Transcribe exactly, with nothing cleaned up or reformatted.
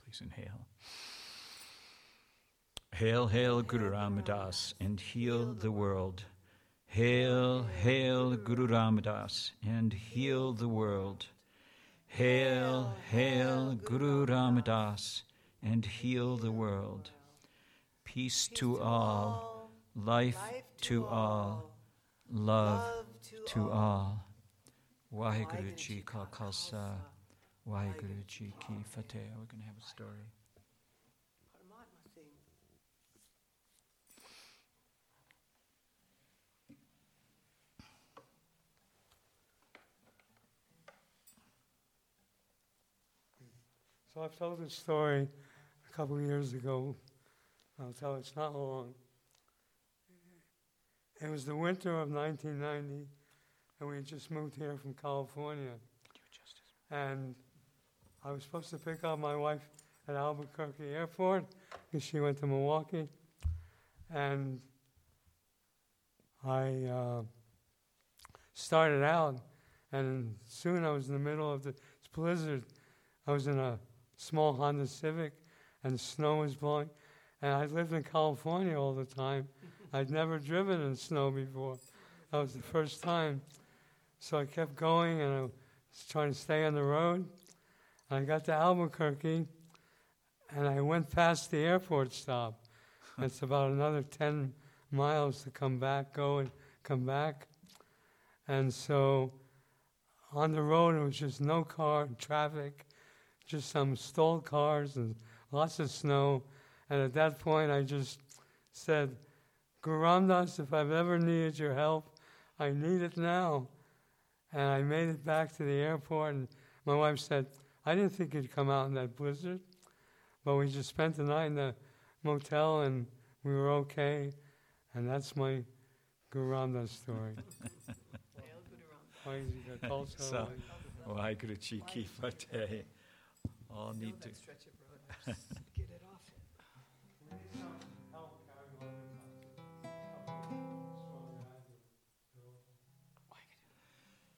Please inhale. Hail, hail, Guru Ramadas, and heal the world. Hail, hail, Guru Ramadas, and heal the world. Hail, hail, Guru Ramadas, and heal the world. Peace to all, life to all, love to all. Waheguru Ji Ka Khalsa, Waheguru Ji Ki Fateh. We're going to have a story. So I've told this story a couple of years ago. I'll tell it's not long. It was the winter of nineteen ninety, and we had just moved here from California. And I was supposed to pick up my wife at Albuquerque Airport because she went to Milwaukee. And I uh, started out, and soon I was in the middle of the blizzard. I was in a small Honda Civic, and snow was blowing. And I lived in California all the time. I'd never driven in snow before. That was the first time. So I kept going, and I was trying to stay on the road. And I got to Albuquerque, and I went past the airport stop. It's about another ten miles to come back, go and come back. And so on the road, it was just no car, traffic, just some stalled cars and lots of snow. And at that point, I just said, Guru Ramdas, if I've ever needed your help, I need it now. And I made it back to the airport, and my wife said, I didn't think you'd come out in that blizzard, but we just spent the night in the motel, and we were okay. And that's my Guru Ramdas story. So, Waheguru Ji Ki Fateh. All need to.